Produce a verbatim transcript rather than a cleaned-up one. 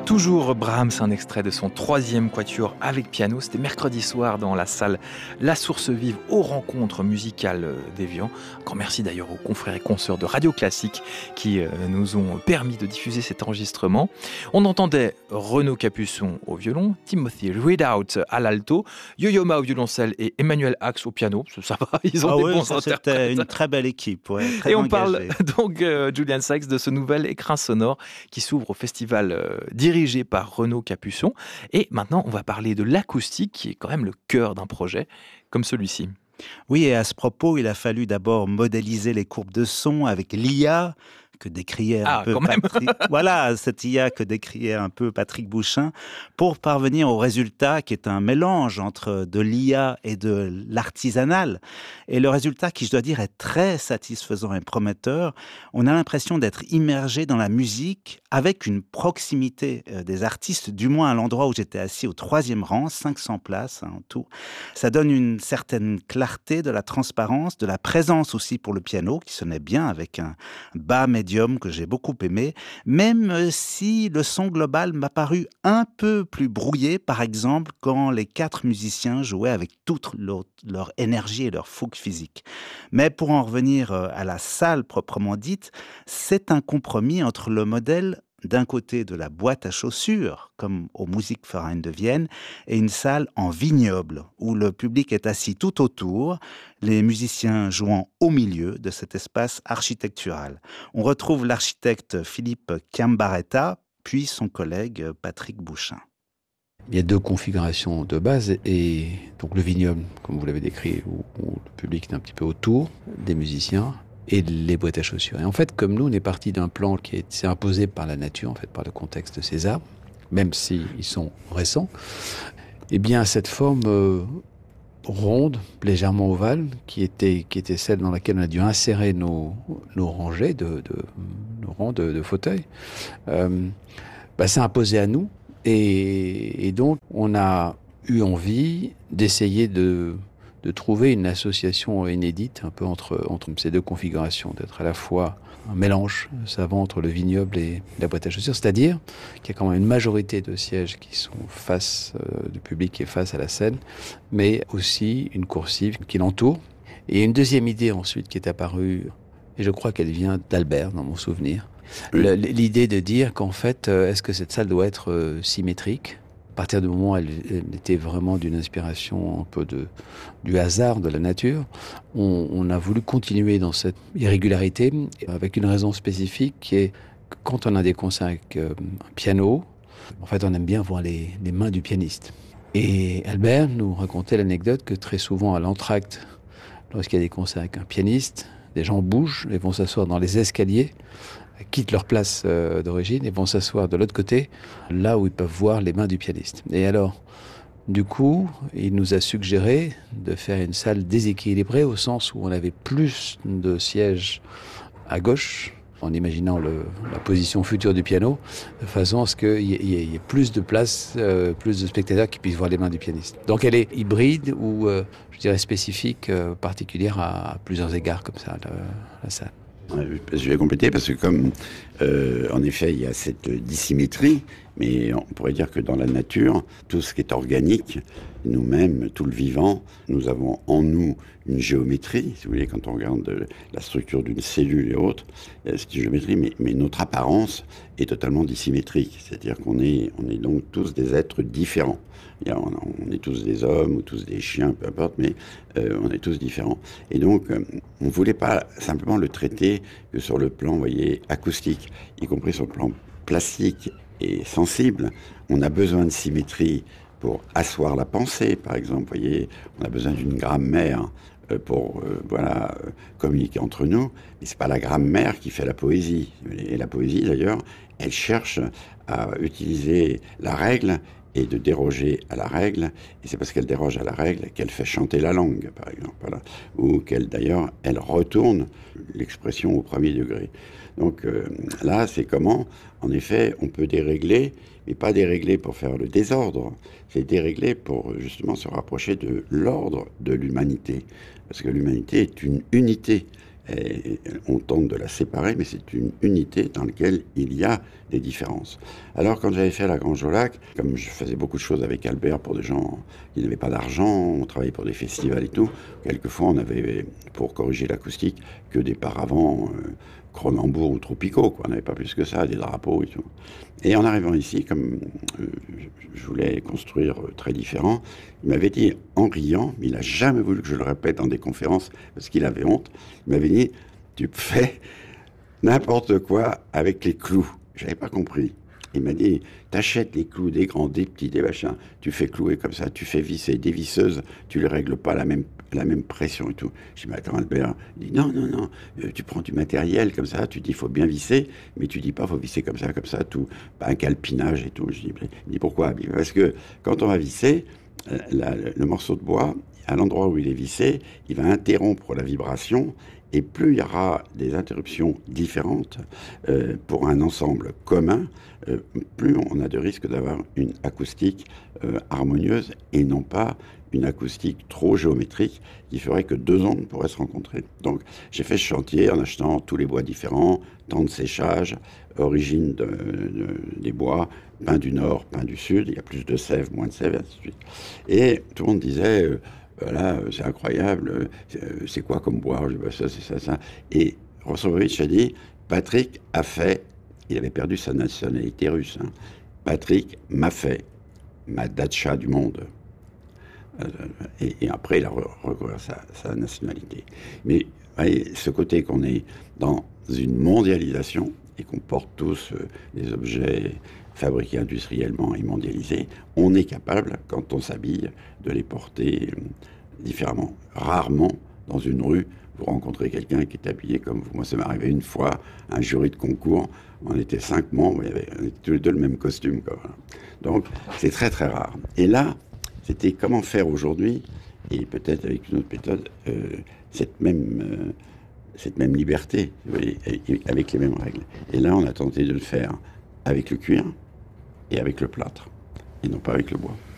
Toujours Brahms, un extrait de son troisième quatuor avec piano. C'était mercredi soir dans la salle La Source Vive aux rencontres musicales d'Évian. Encore merci d'ailleurs aux confrères et consoeurs de Radio Classique qui nous ont permis de diffuser cet enregistrement. On entendait Renaud Capuçon au violon, Timothy Ridout à l'alto, Yo-Yo Ma au violoncelle et Emmanuel Ax au piano. Ça va, ils ont ah des oui, bons ça, interprètes. C'était une très belle équipe, ouais, très et on engagée. parle donc, euh, Julian Sykes, de ce nouvel écrin sonore qui s'ouvre au festival euh, dirigé par Renaud Capuçon. Et maintenant, on va parler de l'acoustique, qui est quand même le cœur d'un projet comme celui-ci. Oui, et à ce propos, il a fallu d'abord modéliser les courbes de son avec l'I A que décriait un ah, peu Patrick. Voilà, cette I A que décriait un peu Patrick Bouchain, pour parvenir au résultat qui est un mélange entre de l'I A et de l'artisanal. Et le résultat, qui je dois dire est très satisfaisant et prometteur, on a l'impression d'être immergé dans la musique avec une proximité des artistes, du moins à l'endroit où j'étais assis au troisième rang, cinq cents places hein, en tout. Ça donne une certaine clarté, de la transparence, de la présence aussi pour le piano, qui sonnait bien avec un bas médium que j'ai beaucoup aimé, même si le son global m'a paru un peu plus brouillé, par exemple, quand les quatre musiciens jouaient avec toute leur, leur énergie et leur fougue physique. Mais pour en revenir à la salle proprement dite, c'est un compromis entre le modèle d'un côté de la boîte à chaussures, comme au Musikverein de Vienne, et une salle en vignoble, où le public est assis tout autour, les musiciens jouant au milieu de cet espace architectural. On retrouve l'architecte Philippe Chiambaretta, puis son collègue Patrick Bouchain. Il y a deux configurations de base, et donc le vignoble, comme vous l'avez décrit, où, où le public est un petit peu autour des musiciens, et les boîtes à chaussures. Et en fait, comme nous, on est parti d'un plan qui s'est imposé par la nature, en fait, par le contexte de ces arbres, même s'ils sont récents, eh bien, cette forme euh, ronde, légèrement ovale, qui était, qui était celle dans laquelle on a dû insérer nos, nos rangées, de, de, nos rangs de, de fauteuils, euh, bah, s'est imposé à nous. Et, et donc, on a eu envie d'essayer de de trouver une association inédite un peu entre, entre ces deux configurations, d'être à la fois un mélange savant entre le vignoble et la boîte à chaussures, c'est-à-dire qu'il y a quand même une majorité de sièges qui sont face, euh, du public qui est face à la scène, mais aussi une coursive qui l'entoure. Et une deuxième idée ensuite qui est apparue, et je crois qu'elle vient d'Albert dans mon souvenir, le, l'idée de dire qu'en fait, euh, est-ce que cette salle doit être euh, symétrique ? À partir du moment où elle, elle était vraiment d'une inspiration un peu de, du hasard, de la nature, on, on a voulu continuer dans cette irrégularité avec une raison spécifique qui est que quand on a des concerts avec euh, un piano, en fait on aime bien voir les, les mains du pianiste. Et Albert nous racontait l'anecdote que très souvent à l'entracte, lorsqu'il y a des concerts avec un pianiste, des gens bougent et vont s'asseoir dans les escaliers, quittent leur place euh, d'origine et vont s'asseoir de l'autre côté, là où ils peuvent voir les mains du pianiste. Et alors, du coup, il nous a suggéré de faire une salle déséquilibrée au sens où on avait plus de sièges à gauche, en imaginant le, la position future du piano, de façon à ce qu'il y, y, y ait plus de place, euh, plus de spectateurs qui puissent voir les mains du pianiste. Donc elle est hybride ou, euh, je dirais, spécifique, euh, particulière à, à plusieurs égards comme ça, la, la salle. Je vais compléter parce que comme, euh, en effet, il y a cette dissymétrie, mais on pourrait dire que dans la nature, tout ce qui est organique, nous-mêmes, tout le vivant, nous avons en nous une géométrie, si vous voulez, quand on regarde la structure d'une cellule et autres, c'est une géométrie, mais, mais notre apparence est totalement dissymétrique, c'est-à-dire qu'on est, on est donc tous des êtres différents. On est tous des hommes ou tous des chiens, peu importe, mais euh, on est tous différents. Et donc, euh, on ne voulait pas simplement le traiter que sur le plan, vous voyez, acoustique, y compris sur le plan plastique et sensible. On a besoin de symétrie pour asseoir la pensée, par exemple. Vous voyez, on a besoin d'une grammaire euh, pour euh, voilà, euh, communiquer entre nous. Mais c'est pas la grammaire qui fait la poésie. Et la poésie, d'ailleurs, elle cherche à utiliser la règle et de déroger à la règle, et c'est parce qu'elle déroge à la règle qu'elle fait chanter la langue, par exemple, voilà. Ou qu'elle, d'ailleurs, elle retourne l'expression au premier degré. Donc euh, là, c'est comment, en effet, on peut dérégler, mais pas dérégler pour faire le désordre, c'est dérégler pour, justement, se rapprocher de l'ordre de l'humanité, parce que l'humanité est une unité, Et on tente de la séparer, mais c'est une unité dans laquelle il y a des différences. Alors, quand j'avais fait la Grange au Lac, comme je faisais beaucoup de choses avec Albert pour des gens qui n'avaient pas d'argent, on travaillait pour des festivals et tout, quelquefois on avait, pour corriger l'acoustique, que des paravents euh, Cronenbourg ou tropicaux, quoi. On n'avait pas plus que ça, des drapeaux et tout. Et en arrivant ici, comme euh, je voulais construire euh, très différent, il m'avait dit, en riant, mais il n'a jamais voulu que je le répète dans des conférences, parce qu'il avait honte, il m'avait dit, tu fais n'importe quoi avec les clous. Je n'avais pas compris. Il m'a dit, t'achètes les clous, des grands, des petits, des machins, tu fais clouer comme ça, tu fais visser des visseuses, tu les règles pas à la même, la même pression et tout. Je dis, mais attends Albert, il dit, non, non, non, euh, tu prends du matériel comme ça, tu dis, il faut bien visser, mais tu dis pas, faut visser comme ça, comme ça, tout, pas un calpinage et tout. Je dis, il dit, pourquoi? Parce que quand on va visser, la, le, le morceau de bois, à l'endroit où il est vissé, il va interrompre la vibration. Et plus il y aura des interruptions différentes euh, pour un ensemble commun, euh, plus on a de risques d'avoir une acoustique euh, harmonieuse et non pas une acoustique trop géométrique qui ferait que deux ondes pourraient se rencontrer. Donc j'ai fait ce chantier en achetant tous les bois différents, temps de séchage, origine de, de, des bois, pin du nord, pin du sud, il y a plus de sève, moins de sève, et ainsi de suite. Et tout le monde disait... Euh, Voilà, c'est incroyable, c'est quoi comme bois? Je dis, bah, ça, c'est ça, ça. Et Rostropovitch a dit, Patrick a fait, il avait perdu sa nationalité russe, hein. Patrick m'a fait ma datcha du monde. Et, et après, il a recouvert sa, sa nationalité. Mais voyez, ce côté qu'on est dans une mondialisation et qu'on porte tous des objets fabriqués industriellement et mondialisés, on est capable, quand on s'habille, de les porter différemment. Rarement, dans une rue, vous rencontrez quelqu'un qui est habillé comme vous. Moi, ça m'est arrivé une fois, un jury de concours, on était cinq membres, il y avait, on était tous les deux le même costume, quoi. Donc, c'est très très rare. Et là, c'était comment faire aujourd'hui, et peut-être avec une autre méthode, euh, cette même... Euh, cette même liberté, vous voyez, avec les mêmes règles. Et là, on a tenté de le faire avec le cuir et avec le plâtre, et non pas avec le bois.